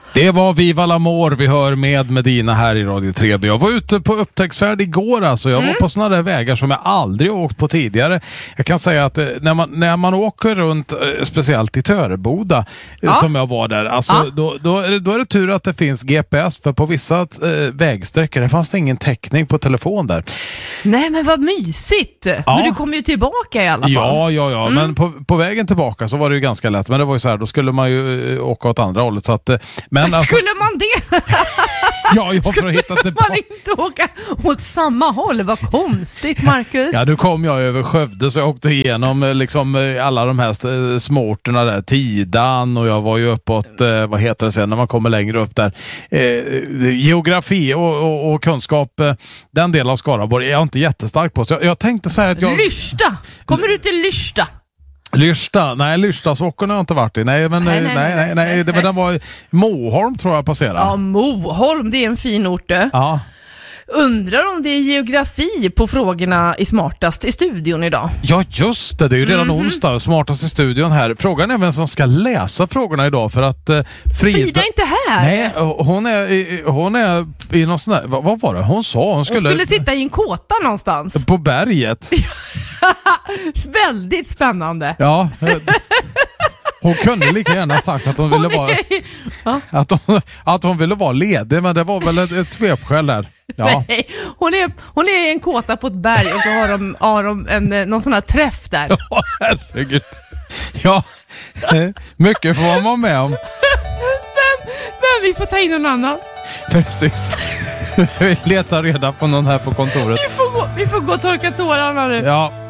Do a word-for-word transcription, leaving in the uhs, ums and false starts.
Det var Viva l'Amour vi hör med Medina här i Radio tre B. Jag var ute på upptäcktsfärd igår alltså. Jag mm. var på sådana där vägar som jag aldrig åkt på tidigare. Jag kan säga att när man, när man åker runt, speciellt i Töreboda ja. som jag var där, alltså, ja. då, då, är det, då är det tur att det finns G P S, för på vissa äh, vägsträckor det fanns det ingen täckning på telefon där. Nej, men vad mysigt. Ja. Men du kom ju tillbaka i alla fall. Ja, ja, ja. Mm. Men på, på vägen tillbaka så var det ju ganska lätt. Men det var ju så här, då skulle man ju äh, åka åt andra hållet. Så att, men alltså, skulle man det? Ja, jag för att hitta tillbaka. Man inte åka åt samma håll? Vad konstigt, Marcus. Ja, nu kom jag över Skövde så jag åkte igenom liksom alla de här småorterna där. Tidan, och jag var ju uppåt, eh, vad heter det sen när man kommer längre upp där. Eh, geografi och, och, och kunskap, eh, den delen av Skaraborg är jag inte jättestark på. Så jag, jag tänkte säga att jag... Lyrsta! Kommer du till Lyrsta? Lyrsta, nej Lyrstasåkern har jag inte varit i. Nej, men nej, nej, nej, nej, nej, nej. Det, men den var Moholm tror jag passerade. Ja, Moholm, det är en fin ort. Ja. Undrar om det är geografi på frågorna i Smartast i studion idag. Ja, just det. Det är ju redan mm-hmm. onsdag. Smartast i studion här. Frågan är vem som ska läsa frågorna idag, för att eh, Frida... Frida är inte här. Nej, hon är, hon är i någon sån där... Vad, vad var det? Hon sa hon skulle... Hon skulle sitta i en kåta någonstans. På berget. Väldigt spännande. Ja. Hon kunde lika gärna sagt att hon ville vara ja. att, hon, att hon ville vara ledig, men det var väl ett, ett svepskäl där. Ja. Nej, hon är, hon är i en kåta på ett berg och så har de, har de en, någon sån här träff där. Ja, herregud. Ja, mycket får man vara med om. Men, men vi får ta in någon annan. Precis. Vi letar reda på någon här på kontoret. Vi får gå, vi får gå och torka tårarna nu. Ja.